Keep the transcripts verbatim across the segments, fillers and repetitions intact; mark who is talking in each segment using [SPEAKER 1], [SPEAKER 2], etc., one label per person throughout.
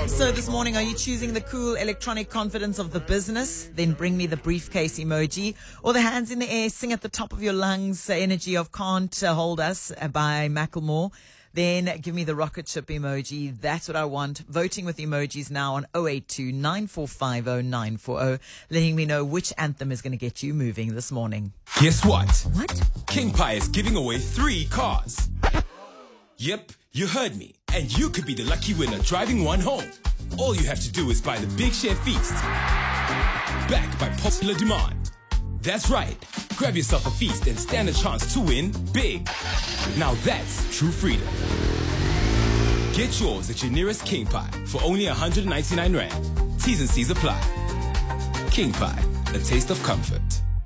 [SPEAKER 1] So this morning, are you choosing the cool electronic confidence of the business? Then bring me the briefcase emoji, or the hands in the air, sing at the top of your lungs, uh, energy of Can't uh, Hold Us uh, by Macklemore. Then give me the rocket ship emoji. That's what I want. Voting with emojis now on oh eight two, nine four five oh, nine four oh, letting me know which anthem is going to get you moving this morning.
[SPEAKER 2] Guess what?
[SPEAKER 1] What?
[SPEAKER 2] King Pie is giving away three cars. Yep, you heard me. And you could be the lucky winner driving one home. All you have to do is buy the Big Share Feast. Backed by popular demand. That's right. Grab yourself a feast and stand a chance to win big. Now that's true freedom. Get yours at your nearest King Pie for only one hundred ninety-nine rand. T's and C's apply. King Pie, a taste of comfort.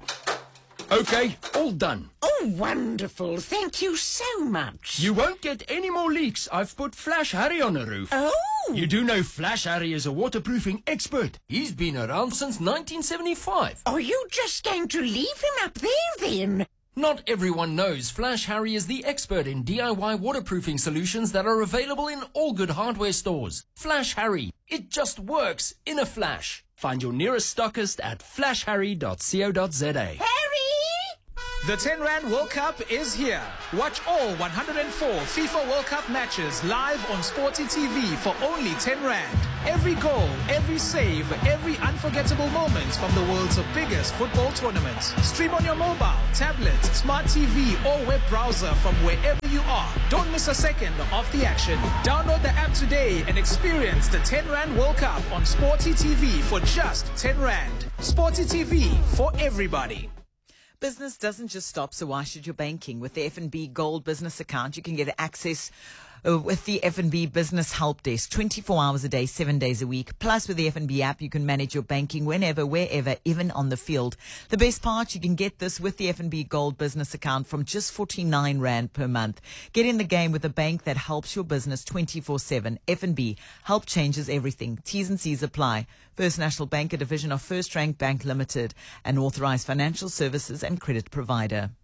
[SPEAKER 3] Okay, all done.
[SPEAKER 4] Oh, wonderful. Thank you so much.
[SPEAKER 3] You won't get any more leaks. I've put Flash Harry on the roof.
[SPEAKER 4] Oh.
[SPEAKER 3] You do know Flash Harry is a waterproofing expert. He's been around since nineteen seventy-five.
[SPEAKER 4] Are you just going to leave him up there then?
[SPEAKER 3] Not everyone knows Flash Harry is the expert in D I Y waterproofing solutions that are available in all good hardware stores. Flash Harry. It just works in a flash. Find your nearest stockist at flash harry dot co dot za.
[SPEAKER 4] Harry!
[SPEAKER 5] The ten Rand World Cup is here. Watch all one hundred four FIFA World Cup matches live on Sporty T V for only ten Rand. Every goal, every save, every unforgettable moment from the world's biggest football tournament. Stream on your mobile, tablet, smart T V or web browser from wherever you are. Don't miss a second of the action. Download the app today and experience the ten Rand World Cup on Sporty T V for just ten Rand. Sporty T V for everybody.
[SPEAKER 1] Business doesn't just stop, so why should your banking? With the F N B Gold Business Account, you can get access uh, with the F N B Business Help Desk twenty-four hours a day, seven days a week. Plus, with the F N B app, you can manage your banking whenever, wherever, even on the field. The best part, you can get this with the F N B Gold Business Account from just forty-nine rand per month. Get in the game with a bank that helps your business twenty-four seven. F N B, help changes everything. T's and C's apply. First National Bank, a division of First Rank Bank Limited, an authorized financial services and credit provider.